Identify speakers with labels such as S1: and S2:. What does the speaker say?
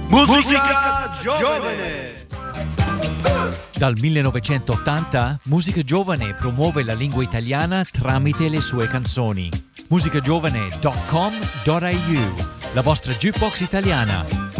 S1: Musica giovane.
S2: Dal 1980 Musica Giovane promuove la lingua italiana tramite le sue canzoni. musicagiovane.com.au, la vostra jukebox italiana,